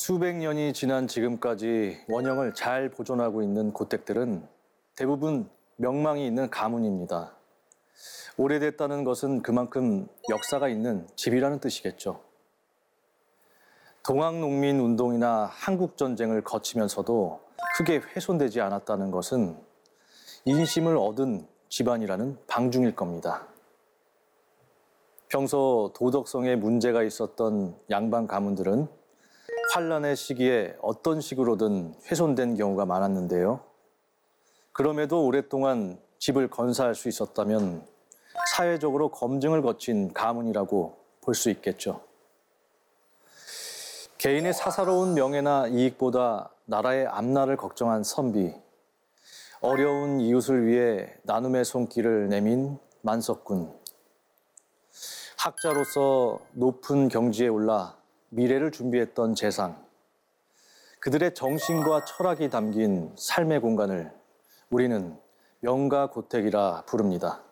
수백 년이 지난 지금까지 원형을 잘 보존하고 있는 고택들은 대부분 명망이 있는 가문입니다. 오래됐다는 것은 그만큼 역사가 있는 집이라는 뜻이겠죠. 동학농민운동이나 한국전쟁을 거치면서도 크게 훼손되지 않았다는 것은 인심을 얻은 집안이라는 방증일 겁니다. 평소 도덕성에 문제가 있었던 양반 가문들은 환란의 시기에 어떤 식으로든 훼손된 경우가 많았는데요. 그럼에도 오랫동안 집을 건사할 수 있었다면 사회적으로 검증을 거친 가문이라고 볼 수 있겠죠. 개인의 사사로운 명예나 이익보다 나라의 앞날을 걱정한 선비, 어려운 이웃을 위해 나눔의 손길을 내민 만석군, 학자로서 높은 경지에 올라 미래를 준비했던 재상, 그들의 정신과 철학이 담긴 삶의 공간을 우리는 명가고택이라 부릅니다.